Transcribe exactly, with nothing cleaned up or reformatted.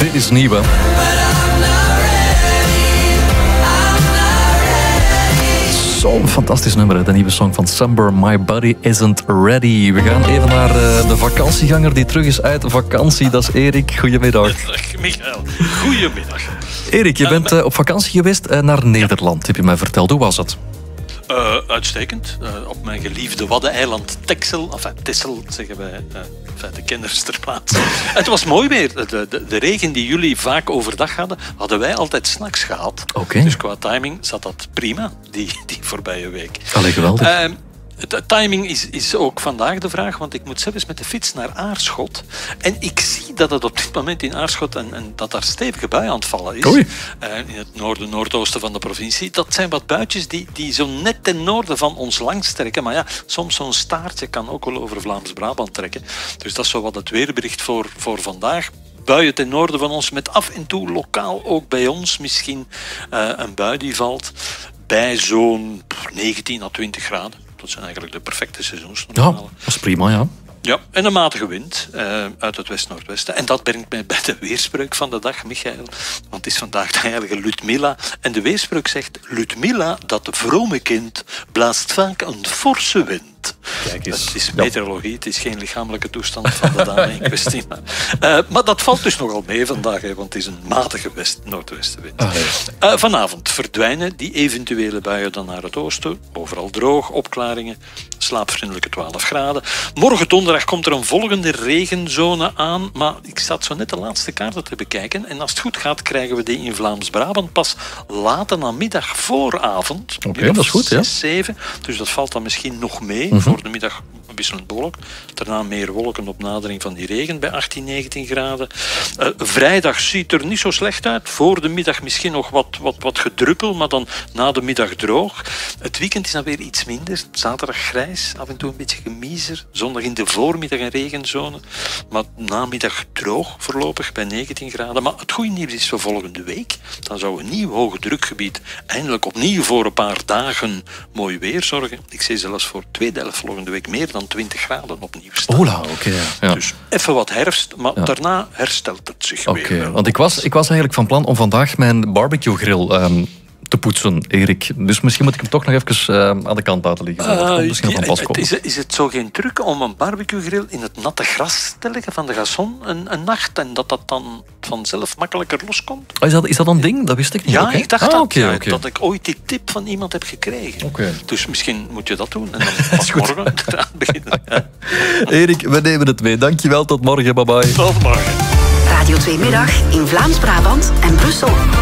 Dit is nieuw, hè? Zo'n fantastisch nummer, hè? De nieuwe song van Summer, My Body Isn't Ready. We gaan even naar uh, de vakantieganger die terug is uit de vakantie. Dat is Erik. Goedemiddag. Dag, Michael. Goedemiddag. Erik, je bent uh, op vakantie geweest uh, naar Nederland, heb je mij verteld. Hoe was het? Uh, uitstekend. Uh, op mijn geliefde Waddeneiland Texel, enfin Texel zeggen wij, uh, enfin de kenners ter plaatse. Het was mooi weer. De, de, de regen die jullie vaak overdag hadden, hadden wij altijd 's nachts gehad. Okay. Dus qua timing zat dat prima, die, die voorbije week. Allee, geweldig. Uh, De timing is, is ook vandaag de vraag, want ik moet zelfs met de fiets naar Aarschot. En ik zie dat het op dit moment in Aarschot en, en dat daar stevige bui aan het vallen is. Oei. Uh, in het noorden, noordoosten van de provincie. Dat zijn wat buitjes die, die zo net ten noorden van ons langs trekken. Maar ja, soms zo'n staartje kan ook wel over Vlaams-Brabant trekken. Dus dat is zo wat het weerbericht voor, voor vandaag. Buien ten noorden van ons, met af en toe lokaal ook bij ons misschien uh, een bui die valt. Bij zo'n negentien à twintig graden. Dat zijn eigenlijk de perfecte seizoensnormalen. Ja, dat is prima, ja. Ja, en een matige wind uh, uit het west-noordwesten. En dat brengt mij bij de weerspreuk van de dag, Michael. Want het is vandaag de heilige Ludmilla. En de weerspreuk zegt: Ludmilla, dat vrome kind, blaast vaak een forse wind. Kijk eens. Het is meteorologie, het is geen lichamelijke toestand van de dame in kwestie. Uh, maar dat valt dus nogal mee vandaag, hè, want het is een matige west-noordwestenwind. Ah, ja. uh, vanavond verdwijnen die eventuele buien dan naar het oosten. Overal droog, opklaringen, slaapvriendelijke twaalf graden. Morgen donderdag komt er een volgende regenzone aan, maar ik zat zo net de laatste kaarten te bekijken en als het goed gaat krijgen we die in Vlaams-Brabant pas late namiddag vooravond. Oké, okay, dat is goed, ja. zeven, dus dat valt dan misschien nog mee. Mm-hmm. Voor de middag wisselend bewolkt. Daarna meer wolken op nadering van die regen bij achttien, negentien graden. Uh, vrijdag ziet er niet zo slecht uit. Voor de middag misschien nog wat, wat, wat gedruppel, maar dan na de middag droog. Het weekend is dan weer iets minder. Zaterdag grijs, af en toe een beetje gemiezer. Zondag in de voormiddag een regenzone. Maar namiddag droog voorlopig bij negentien graden. Maar het goede nieuws is voor volgende week. Dan zou een nieuw hoge drukgebied eindelijk opnieuw voor een paar dagen mooi weer zorgen. Ik zie zelfs voor tweede helft volgende week meer dan twintig graden opnieuw staan. Ola, oké. Okay, ja. Dus even wat herfst, maar ja. daarna herstelt het zich okay, weer. Want ik was, ik was eigenlijk van plan om vandaag mijn barbecue grill um, te poetsen, Erik. Dus misschien moet ik hem toch nog even uh, aan de kant laten liggen. Dat komt misschien uh, van pas komen. Is, is het zo geen truc om een barbecue grill in het natte gras te leggen van de gazon een, een nacht en dat dat dan vanzelf makkelijker loskomt? Oh, is, dat, is dat een ding? Dat wist ik niet. Ja, okay. ik dacht ah, dat, okay, ja, okay. dat ik ooit die tip van iemand heb gekregen. Okay. Dus misschien moet je dat doen en dan pas morgen eraan beginnen. Ja. Erik, we nemen het mee. Dankjewel, tot morgen. Bye bye. Tot morgen. Radio twee Middag in Vlaams-Brabant en Brussel.